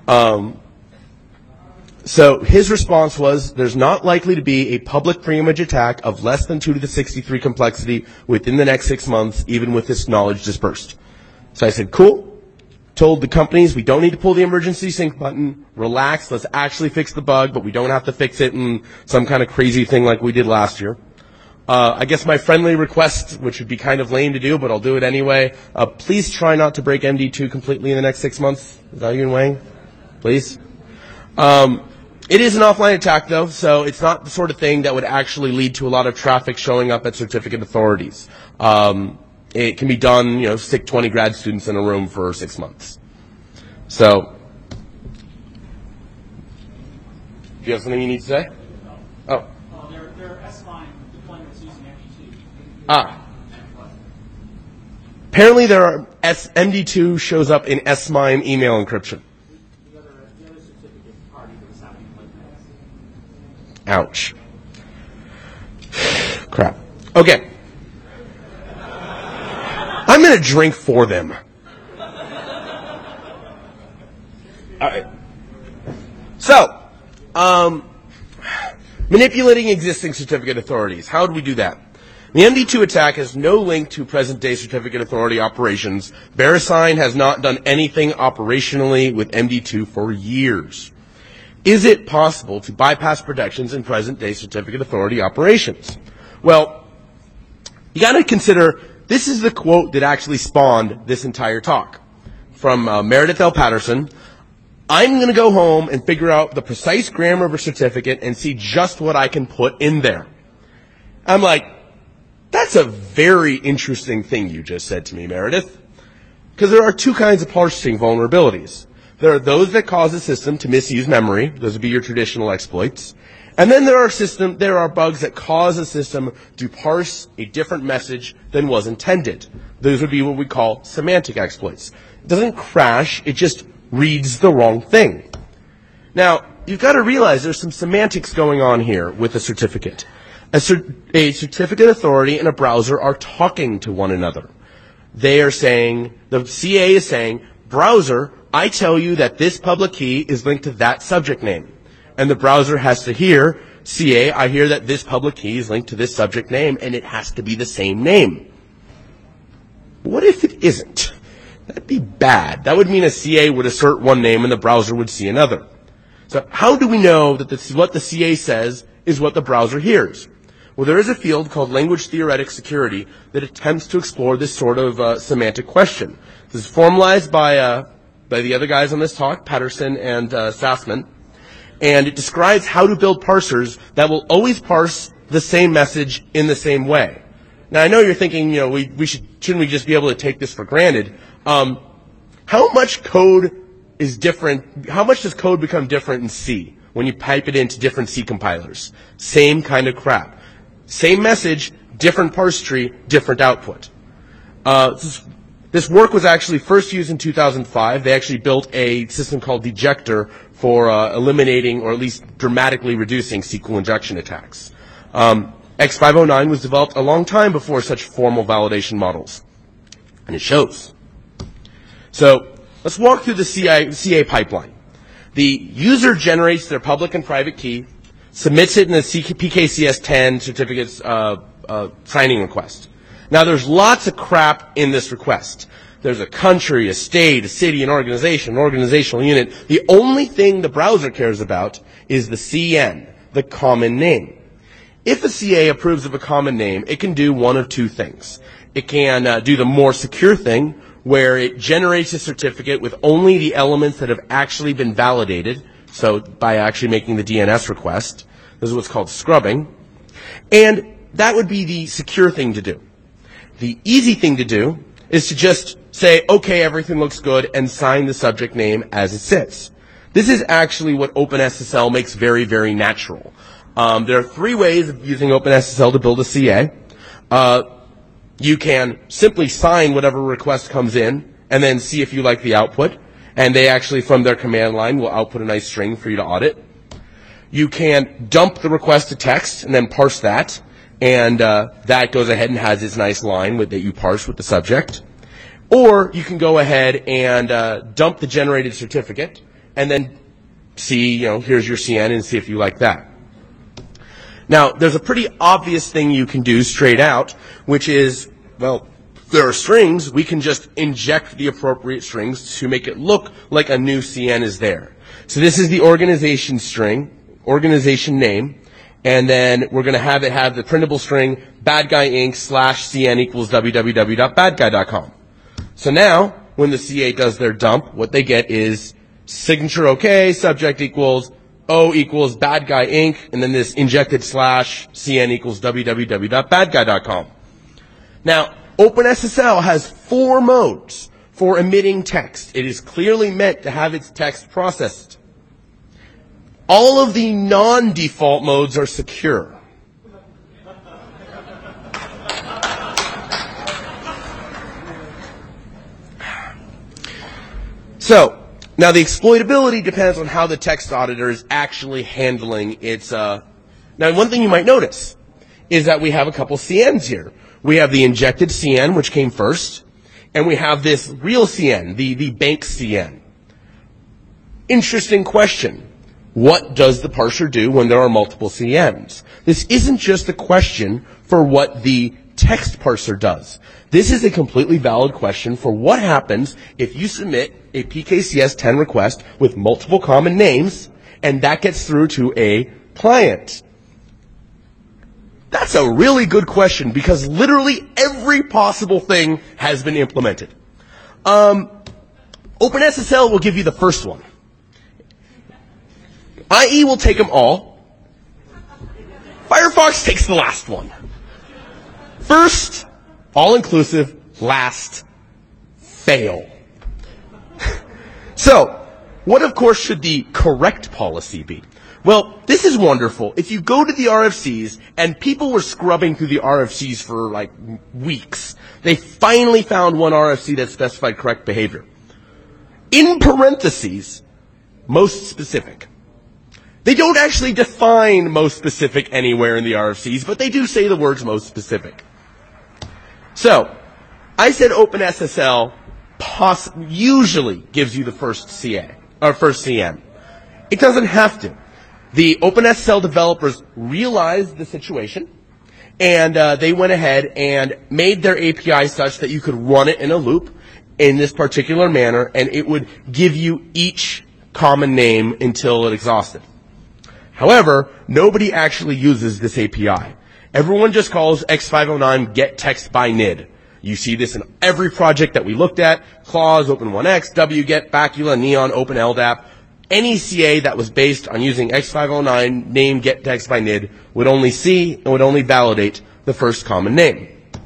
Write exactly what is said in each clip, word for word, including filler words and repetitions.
Um, so his response was, there's not likely to be a public pre-image attack of less than two to the sixty-three complexity within the next six months, even with this knowledge dispersed. So I said, cool. Told the companies we don't need to pull the emergency sync button. Relax, let's actually fix the bug, but we don't have to fix it in some kind of crazy thing like we did last year. Uh, I guess my friendly request, which would be kind of lame to do, but I'll do it anyway, uh, please try not to break M D two completely in the next six months. Is that you and Wang? Please? Um, it is an offline attack, though, so it's not the sort of thing that would actually lead to a lot of traffic showing up at certificate authorities. Um, it can be done, you know, stick twenty grad students in a room for six months. So, do you have something you need to say? Oh. Oh, there, there are S MIME deployments using M D two. Ah. Apparently there are S- M D two shows up in S MIME email encryption. The other, the other certificate party that was happening like that. Ouch. Crap. Okay. I'm going to drink for them. All right. So, um, manipulating existing certificate authorities. How do we do that? The M D two attack has no link to present-day certificate authority operations. VeriSign has not done anything operationally with M D two for years. Is it possible to bypass protections in present-day certificate authority operations? Well, you got to consider this is the quote that actually spawned this entire talk from uh, Meredith L. Patterson. I'm going to go home and figure out the precise grammar of a certificate and see just what I can put in there. I'm like, that's a very interesting thing you just said to me, Meredith. Because there are two kinds of parsing vulnerabilities. There are those that cause the system to misuse memory. Those would be your traditional exploits. And then there are system, there are bugs that cause a system to parse a different message than was intended. Those would be what we call semantic exploits. It doesn't crash, it just reads the wrong thing. Now, you've got to realize there's some semantics going on here with a certificate. A, cer- a certificate authority and a browser are talking to one another. They are saying, the C A is saying, browser, I tell you that this public key is linked to that subject name. And the browser has to hear, C A, I hear that this public key is linked to this subject name, and it has to be the same name. What if it isn't? That'd be bad. That would mean a C A would assert one name and the browser would see another. So how do we know that this, what the C A says is what the browser hears? Well, there is a field called language theoretic security that attempts to explore this sort of uh, semantic question. This is formalized by, uh, by the other guys on this talk, Patterson and uh, Sassman. And it describes how to build parsers that will always parse the same message in the same way. Now, I know you're thinking, you know, we, we should, shouldn't we just be able to take this for granted? Um, how much code is different? How much does code become different in C when you pipe it into different C compilers? Same kind of crap. Same message, different parse tree, different output. Uh, this, this work was actually first used in two thousand five. They actually built a system called Dejector for uh, eliminating or at least dramatically reducing S Q L injection attacks. Um, X five oh nine was developed a long time before such formal validation models. And it shows. So let's walk through the C I, C A pipeline. The user generates their public and private key, submits it in the P K C S ten certificates uh, uh, signing request. Now there's lots of crap in this request. There's a country, a state, a city, an organization, an organizational unit. The only thing the browser cares about is the C N, the common name. If a C A approves of a common name, it can do one of two things. It can uh, do the more secure thing, where it generates a certificate with only the elements that have actually been validated, so by actually making the D N S request. This is what's called scrubbing. And that would be the secure thing to do. The easy thing to do is to just say, okay, everything looks good, and sign the subject name as it sits. This is actually what OpenSSL makes very, very natural. Um, there are three ways of using OpenSSL to build a C A. Uh, you can simply sign whatever request comes in and then see if you like the output. And they actually, from their command line, will output a nice string for you to audit. You can dump the request to text and then parse that. And uh, that goes ahead and has its nice line with, that you parse with the subject. Or you can go ahead and uh, dump the generated certificate and then see, you know, here's your C N and see if you like that. Now, there's a pretty obvious thing you can do straight out, which is, well, there are strings, we can just inject the appropriate strings to make it look like a new C N is there. So this is the organization string, organization name, and then we're going to have it have the printable string bad guy inc slash cn equals www dot bad guy dot com. So now, when the C A does their dump, what they get is signature OK, subject equals O equals bad guy inc, and then this injected slash cn equals www dot bad guy dot com. Now, OpenSSL has four modes for emitting text. It is clearly meant to have its text processed. All of the non-default modes are secure. So, now the exploitability depends on how the text auditor is actually handling its, uh, now one thing you might notice is that we have a couple C Ns here. We have the injected C N, which came first, and we have this real C N, the, the bank C N. Interesting question. What does the parser do when there are multiple C Ns? This isn't just a question for what the text parser does. This is a completely valid question for what happens if you submit a P K C S ten request with multiple common names, and that gets through to a client. That's a really good question because literally every possible thing has been implemented. Um, OpenSSL will give you the first one. I E will take them all. Firefox takes the last one. First, all-inclusive. Last, fail. So, what of course should the correct policy be? Well, this is wonderful. If you go to the R F Cs, and people were scrubbing through the R F Cs for like weeks, they finally found one R F C that specified correct behavior. In parentheses, most specific. They don't actually define most specific anywhere in the R F Cs, but they do say the words most specific. So, I said OpenSSL poss- usually gives you the first C A, or first C N. It doesn't have to. The OpenSSL developers realized the situation, and uh, they went ahead and made their A P I such that you could run it in a loop in this particular manner, and it would give you each common name until it exhausted. However, nobody actually uses this A P I. Everyone just calls X five oh nine get text by N I D. You see this in every project that we looked at: Clause, Open one X, wget, Bacula, Neon, Open L D A P. Any C A that was based on using X five oh nine name get text by N I D would only see and would only validate the first common name.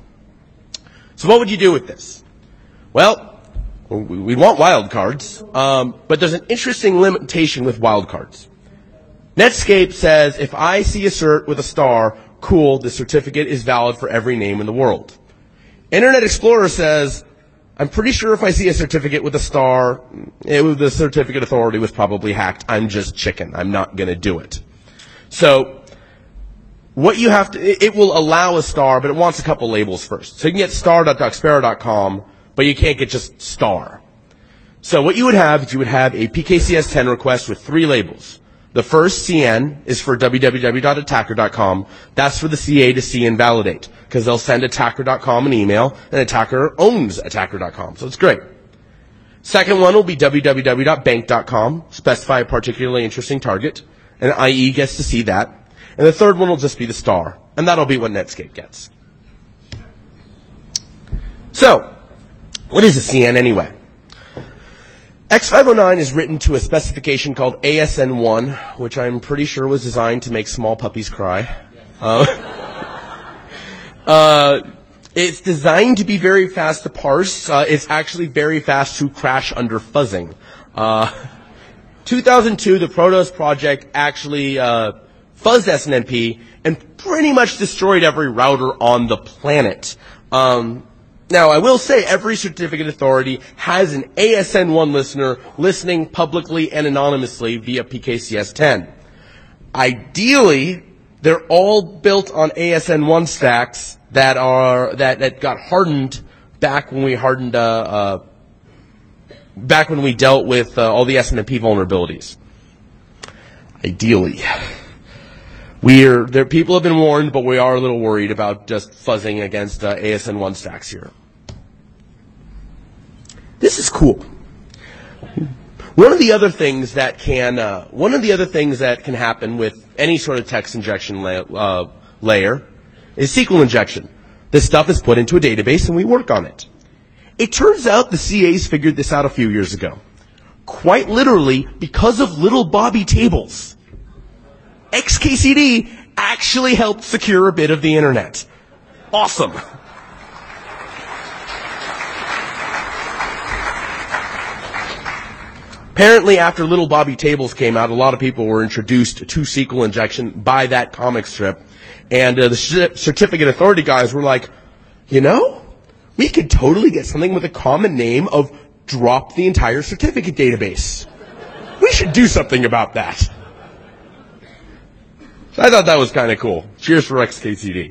So what would you do with this? Well, we want wildcards, um, but there's an interesting limitation with wildcards. Netscape says if I see a cert with a star, cool, the certificate is valid for every name in the world. Internet Explorer says, I'm pretty sure if I see a certificate with a star, it was, the certificate authority was probably hacked. I'm just chicken. I'm not going to do it. So what you have to, it, it will allow a star, but it wants a couple labels first. So you can get star dot doxpera dot com, but you can't get just star. So what you would have is you would have a P K C S ten request with three labels. The first C N is for www dot attacker dot com. That's for the C A to see and validate, because they'll send attacker dot com an email, and attacker owns attacker dot com. So it's great. Second one will be www dot bank dot com, specify a particularly interesting target, and I E gets to see that. And the third one will just be the star, and that'll be what Netscape gets. So, what is a C N anyway? X five oh nine is written to a specification called A S N one, which I'm pretty sure was designed to make small puppies cry. Uh, uh, it's designed to be very fast to parse. Uh, it's actually very fast to crash under fuzzing. Uh, two thousand two, the Protos project actually uh, fuzzed S N M P and pretty much destroyed every router on the planet. Um, Now, I will say every certificate authority has an A S N one listener listening publicly and anonymously via P K C S ten. Ideally, they're all built on A S N one stacks that are that, that got hardened back when we hardened uh, uh, back when we dealt with uh, all the S M P vulnerabilities. Ideally. We're, there, people have been warned, but we are a little worried about just fuzzing against uh, A S N one stacks here. This is cool. One of the other things that can, uh, one of the other things that can happen with any sort of text injection la- uh, layer is S Q L injection. This stuff is put into a database and we work on it. It turns out the C As figured this out a few years ago. Quite literally because of little Bobby tables. X K C D actually helped secure a bit of the internet. Awesome. Apparently, after Little Bobby Tables came out, a lot of people were introduced to S Q L injection by that comic strip. And uh, the sh- certificate authority guys were like, you know, we could totally get something with a common name of drop the entire certificate database. We should do something about that. So I thought that was kind of cool. Cheers for X K C D.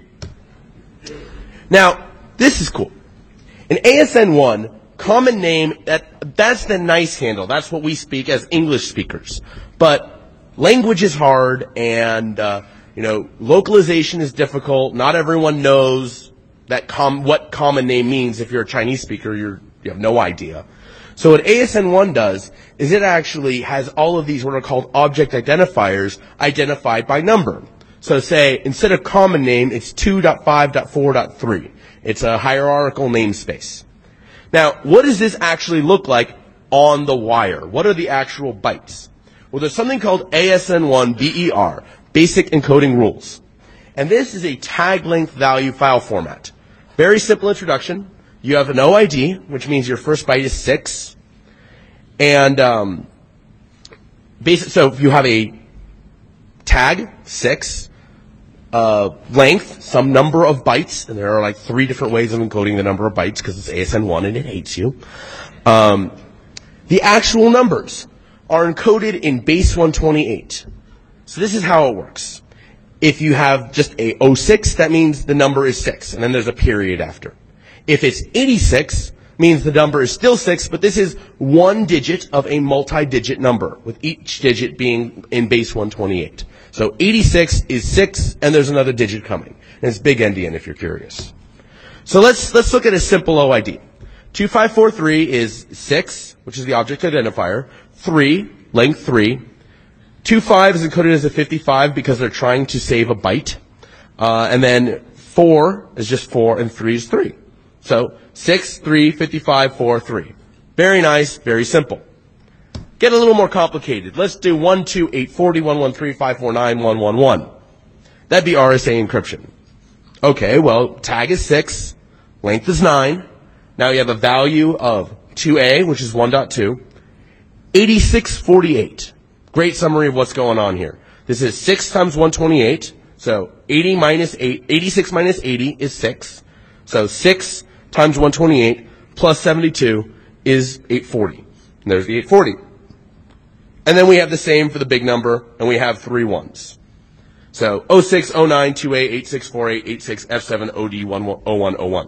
Now, this is cool. In A S N one, common name, that that's the nice handle. That's what we speak as English speakers. But language is hard, and uh, you know, localization is difficult. Not everyone knows that com- what common name means. If you're a Chinese speaker, you're, you have no idea. So what A S N one does is it actually has all of these what are called object identifiers identified by number. So say, instead of common name, it's two dot five dot four dot three. It's a hierarchical namespace. Now, what does this actually look like on the wire? What are the actual bytes? Well, there's something called A S N one B E R, Basic Encoding Rules. And this is a tag length value file format. Very simple introduction. You have an O I D, which means your first byte is six. And um, basic, so if you have a tag, six, uh, length, some number of bytes, and there are like three different ways of encoding the number of bytes because it's A S N one and it hates you. Um, the actual numbers are encoded in base one twenty-eight. So this is how it works. If you have just a oh six, that means the number is six, and then there's a period after. If it's eighty-six, means the number is still six, but this is one digit of a multi-digit number, with each digit being in base one twenty-eight. So eighty-six is six, and there's another digit coming. And it's big endian if you're curious. So let's let's look at a simple O I D. two five four three is six, which is the object identifier. three, length three. twenty-five is encoded as a fifty-five because they're trying to save a byte. Uh, and then four is just four, and three is three. So six, three, fifty-five, four, three. Very nice, very simple. Get a little more complicated. Let's do one, two, eight, forty, one, one, three, five, four, nine, one, one, one. That'd be R S A encryption. Okay, well, tag is six, length is nine. Now you have a value of two A, which is one point two. eighty-six forty-eight. Great summary of what's going on here. This is six times one twenty-eight. So eighty minus eight, eighty-six minus eighty is six. So six times one twenty-eight plus seventy-two is eight forty. And there's the eight forty. And then we have the same for the big number, and we have three ones. So oh six, oh nine, two A, eight six four eight, eight six, F seven, O D, one one, oh one, oh one.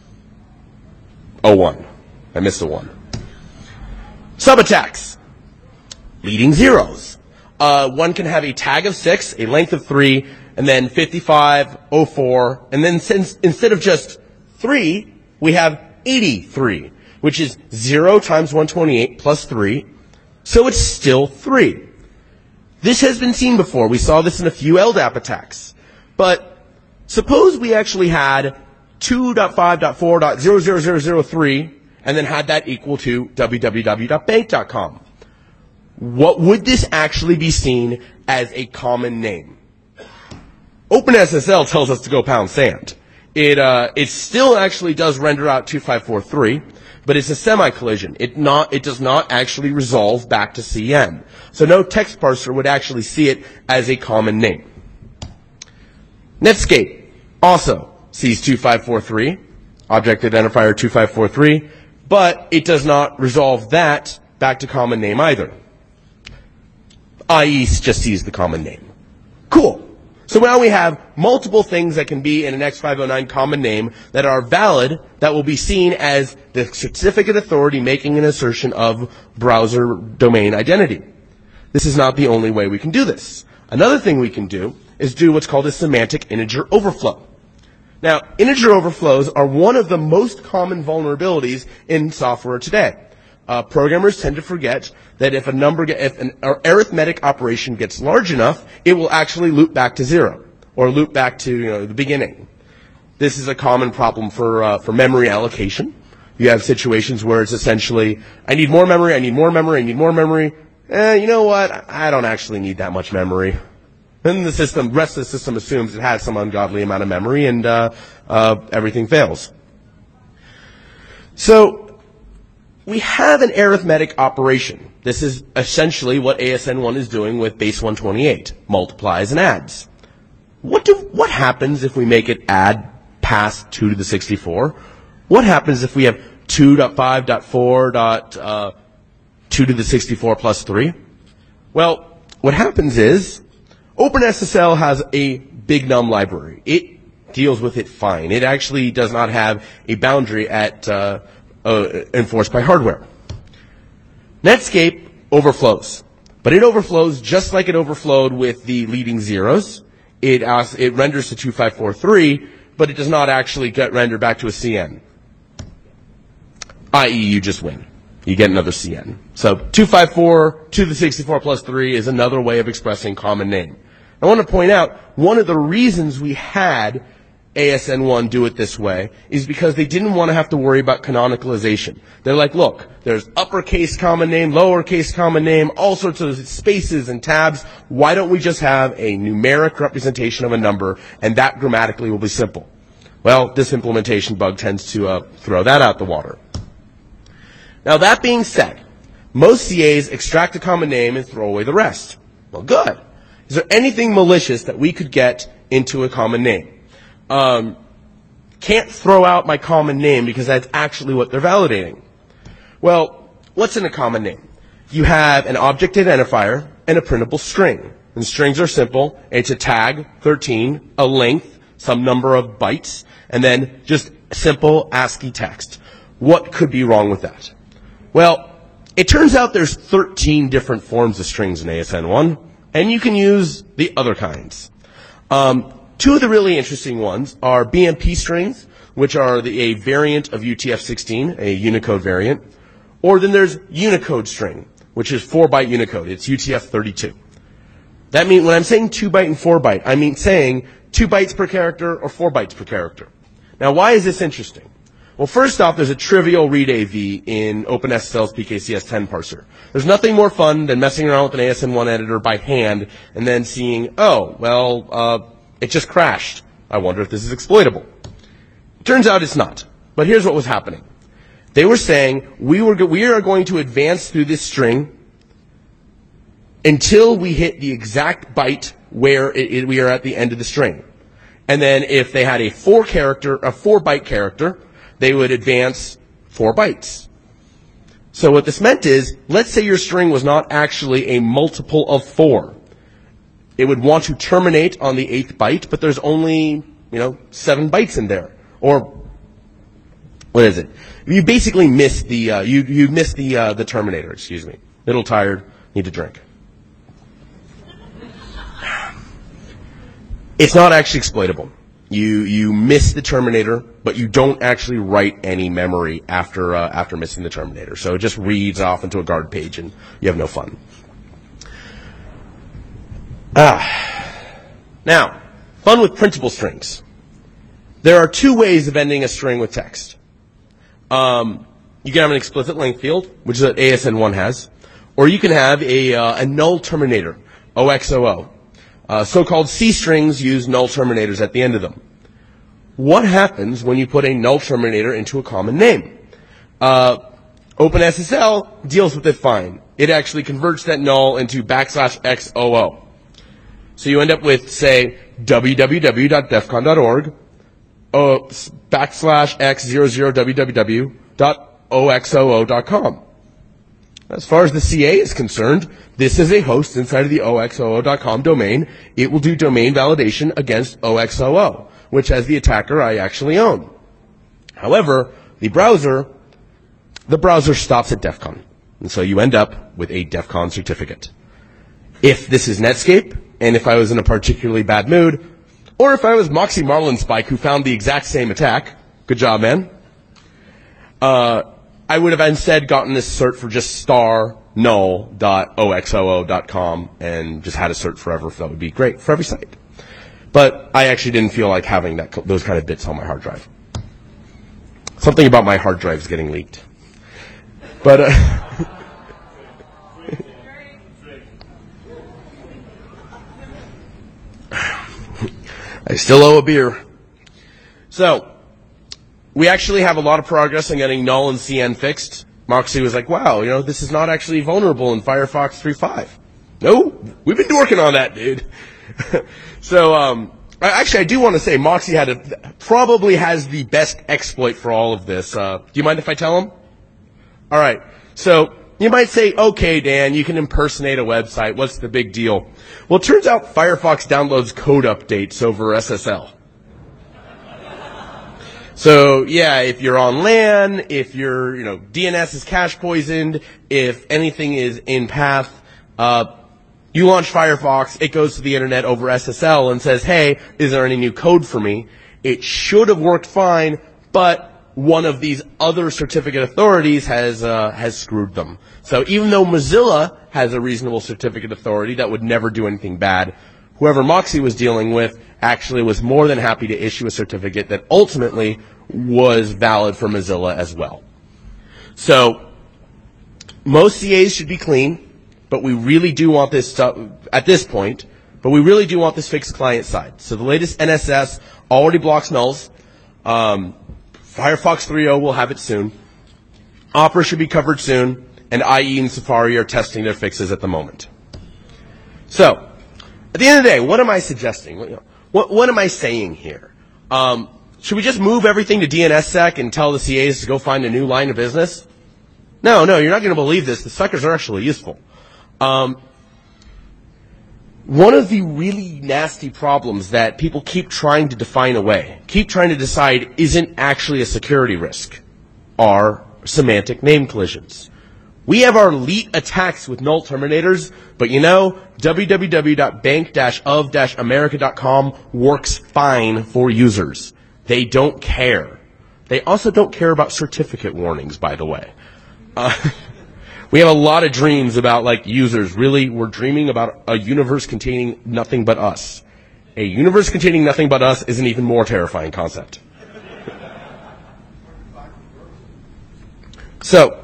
oh one. I missed a one. Subattacks. Leading zeros. Uh, one can have a tag of six, a length of three, and then fifty-five, oh four, and then since, instead of just three, we have eighty-three, which is zero times one twenty-eight plus three, so it's still three. This has been seen before. We saw this in a few L D A P attacks. But suppose we actually had two dot five dot four dot zero zero zero zero three and then had that equal to w w w dot bank dot com. What would this actually be seen as a common name? OpenSSL tells us to go pound sand. It uh, it still actually does render out two five four three, but it's a semi-collision. It not it does not actually resolve back to C M. So no text parser would actually see it as a common name. Netscape also sees two five four three, object identifier two five four three, but it does not resolve that back to common name either. I E just sees the common name. Cool. So So now we have multiple things that can be in an X five oh nine common name that are valid, that will be seen as the certificate authority making an assertion of browser domain identity. This is not the only way we can do this. Another thing we can do is do what's called a semantic integer overflow. Now, integer overflows are one of the most common vulnerabilities in software today. Uh, programmers tend to forget that if a number, get, if an arithmetic operation gets large enough, it will actually loop back to zero or loop back to, you know, the beginning. This is a common problem for uh, for memory allocation. You have situations where it's essentially, I need more memory, I need more memory, I need more memory. Eh, you know what? I don't actually need that much memory. Then the system, rest of the system assumes it has some ungodly amount of memory, and uh, uh, everything fails. So we have an arithmetic operation. This is essentially what A S N one is doing with base one twenty-eight, multiplies and adds. What do, what happens if we make it add past two to the sixty-four? What happens if we have two point five point four point uh, two to the sixty-four plus three? Well, what happens is OpenSSL has a big num library. It deals with it fine. It actually does not have a boundary at uh, Uh, enforced by hardware. Netscape overflows, but it overflows just like it overflowed with the leading zeros. It asks, it renders to two five four three, but it does not actually get rendered back to a C N. that is, you just win. You get another C N. So two five four to the sixty-four plus three is another way of expressing common name. I want to point out one of the reasons we had A S N one do it this way is because they didn't want to have to worry about canonicalization. They're like, look, there's uppercase common name, lowercase common name, all sorts of spaces and tabs. Why don't we just have a numeric representation of a number, and that grammatically will be simple? Well, this implementation bug tends to uh, throw that out the water. Now, that being said, most C As extract a common name and throw away the rest. Well, good. Is there anything malicious that we could get into a common name? Um, can't throw out my common name because that's actually what they're validating. Well, what's in a common name? You have an object identifier and a printable string. And strings are simple. It's a tag, thirteen, a length, some number of bytes, and then just simple ASCII text. What could be wrong with that? Well, it turns out there's thirteen different forms of strings in A S N one, and you can use the other kinds. Um, Two of the really interesting ones are B M P strings, which are the, a variant of U T F sixteen, a Unicode variant. Or then there's Unicode string, which is four byte Unicode. It's U T F thirty-two. That means when I'm saying two byte and four byte, I mean saying two bytes per character or four bytes per character. Now, why is this interesting? Well, first off, there's a trivial read A V in OpenSSL's P K C S ten parser. There's nothing more fun than messing around with an A S N one editor by hand and then seeing, oh, well, uh, it just crashed. I wonder if this is exploitable. Turns out it's not. But here's what was happening. They were saying, we, were go- we are going to advance through this string until we hit the exact byte where it, it, we are at the end of the string. And then if they had a four character, a four byte character, they would advance four bytes. So what this meant is, let's say your string was not actually a multiple of four. It would want to terminate on the eighth byte, but there's only, you know, seven bytes in there. Or, what is it? You basically miss the, uh, you, you miss the, uh, the terminator, excuse me. Little tired, need a drink. It's not actually exploitable. You, you miss the terminator, but you don't actually write any memory after, uh, after missing the terminator. So it just reads off into a guard page and you have no fun. Ah. Now, fun with printable strings. There are two ways of ending a string with text. Um, you can have an explicit length field, which is what A S N one has, or you can have a, uh, a null terminator, O X O O. Uh, so-called C strings use null terminators at the end of them. What happens when you put a null terminator into a common name? Uh, OpenSSL deals with it fine. It actually converts that null into backslash X O O. So you end up with, say, w w w dot def con dot org, uh, backslash x zero zero w w w dot o x o o dot com. As far as the C A is concerned, this is a host inside of the O X O O dot com domain. It will do domain validation against O X O O, which as the attacker I actually own. However, the browser, the browser stops at DEF CON. And so you end up with a DEF CON certificate. If this is Netscape, and if I was in a particularly bad mood, or if I was Moxie Marlinspike who found the exact same attack, good job, man, uh, I would have instead gotten this cert for just star null dot O X O O dot com and just had a cert forever. That would be great for every site. But I actually didn't feel like having that, those kind of bits on my hard drive. Something about my hard drives getting leaked. But, uh, I still owe a beer. So, we actually have a lot of progress on getting null and C N fixed. Moxie was like, wow, you know, this is not actually vulnerable in Firefox three point five. No, we've been working on that, dude. so, um, actually, I do want to say Moxie had a, probably has the best exploit for all of this. Uh, do you mind if I tell him? All right. So, you might say, okay, Dan, you can impersonate a website. What's the big deal? Well, it turns out Firefox downloads code updates over S S L. So, yeah, if you're on LAN, if your, you know, D N S is cache poisoned, if anything is in path, uh, you launch Firefox, it goes to the internet over S S L and says, hey, is there any new code for me? It should have worked fine, but one of these other certificate authorities has, uh, has screwed them. So even though Mozilla has a reasonable certificate authority that would never do anything bad, whoever Moxie was dealing with actually was more than happy to issue a certificate that ultimately was valid for Mozilla as well. So most C As should be clean, but we really do want this stuff at this point, but we really do want this fixed client side. So the latest N S S already blocks nulls. Um, Firefox three point oh will have it soon. Opera should be covered soon, and I E and Safari are testing their fixes at the moment. So, at the end of the day, what am I suggesting? What, what am I saying here? Um, should we just move everything to D N S sec and tell the C As to go find a new line of business? No, no, you're not going to believe this. The suckers are actually useful. Um, one of the really nasty problems that people keep trying to define away, keep trying to decide isn't actually a security risk, are semantic name collisions. We have our elite attacks with null terminators, but you know, w w w dot bank dash of dash america dot com works fine for users. They don't care. They also don't care about certificate warnings, by the way. Uh, we have a lot of dreams about, like, users. Really, we're dreaming about a universe containing nothing but us. A universe containing nothing but us is an even more terrifying concept. So,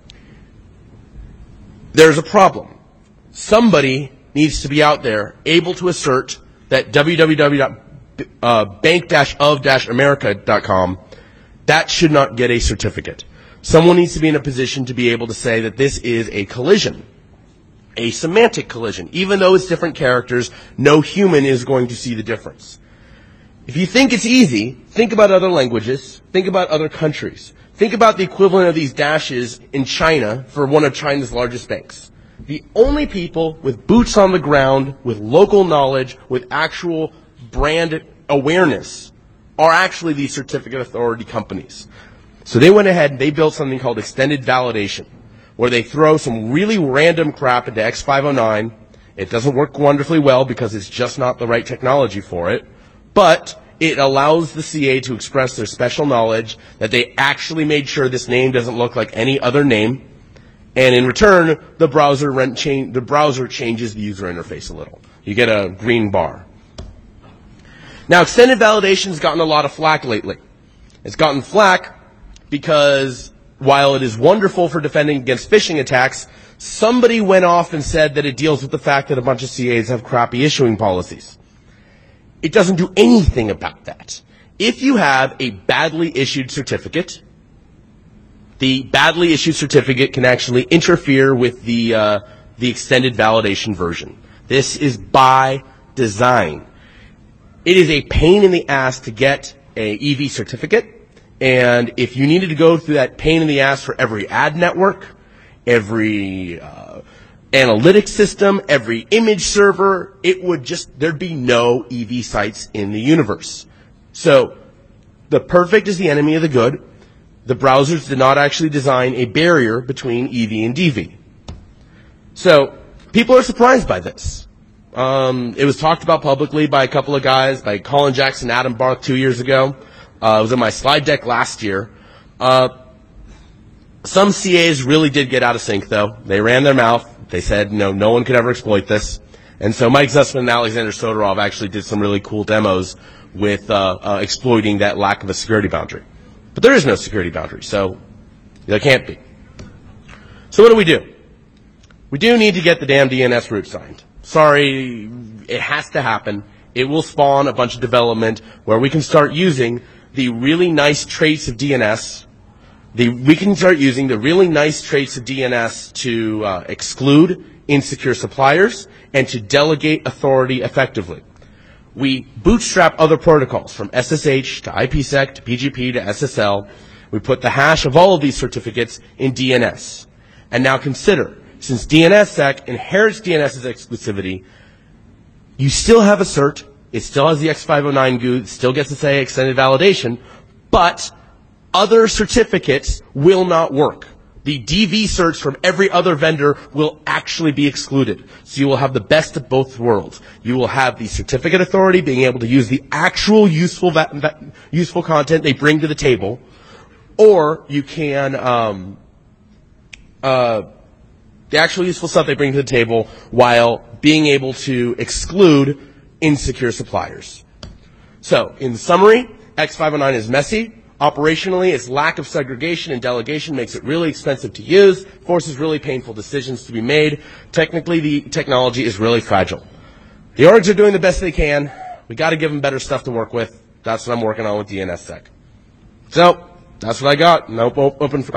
there's a problem. Somebody needs to be out there able to assert that w w w dot bank dash of dash america dot com, that should not get a certificate. Someone needs to be in a position to be able to say that this is a collision, a semantic collision. Even though it's different characters, no human is going to see the difference. If you think it's easy, think about other languages, think about other countries. Think about the equivalent of these dashes in China for one of China's largest banks. The only people with boots on the ground, with local knowledge, with actual brand awareness are actually these certificate authority companies. So they went ahead and they built something called extended validation, where they throw some really random crap into X five oh nine. It doesn't work wonderfully well because it's just not the right technology for it, but it allows the C A to express their special knowledge that they actually made sure this name doesn't look like any other name, and in return, the browser rent change, the browser changes the user interface a little. You get a green bar. Now, extended validation's gotten a lot of flack lately. It's gotten flack because while it is wonderful for defending against phishing attacks, somebody went off and said that it deals with the fact that a bunch of C As have crappy issuing policies. It doesn't do anything about that. If you have a badly issued certificate, the badly issued certificate can actually interfere with the uh, the extended validation version. This is by design. It is a pain in the ass to get a E V certificate, and if you needed to go through that pain in the ass for every ad network, every uh, analytics system, every image server. It would just, there'd be no E V sites in the universe. So the perfect is the enemy of the good. The browsers did not actually design a barrier between E V and D V. So people are surprised by this. Um, it was talked about publicly by a couple of guys, by Colin Jackson, Adam Barth two years ago. Uh, it was in my slide deck last year. Uh, some C As really did get out of sync, though. They ran their mouth. They said, no, no one could ever exploit this. And so Mike Zussman and Alexander Sotorov actually did some really cool demos with uh, uh, exploiting that lack of a security boundary. But there is no security boundary, so there can't be. So what do we do? We do need to get the damn D N S root signed. Sorry, it has to happen. It will spawn a bunch of development where we can start using the really nice traits of D N S. The, we can start using the really nice traits of D N S to uh, exclude insecure suppliers and to delegate authority effectively. We bootstrap other protocols from S S H to IPsec to P G P to S S L. We put the hash of all of these certificates in D N S. And now consider, since DNSSEC inherits DNS's exclusivity, you still have a cert, it still has the X five oh nine G U I, it still gets to say extended validation, but other certificates will not work. The D V certs from every other vendor will actually be excluded. So you will have the best of both worlds. You will have the certificate authority being able to use the actual useful va- va- useful content they bring to the table, or you can um, uh, the actual useful stuff they bring to the table while being able to exclude insecure suppliers. So, in summary, X five oh nine is messy. Operationally, its lack of segregation and delegation makes it really expensive to use, forces really painful decisions to be made. Technically, the technology is really fragile. The orgs are doing the best they can. We got to give them better stuff to work with. That's what I'm working on with DNSSEC. So, that's what I got. Nope, open for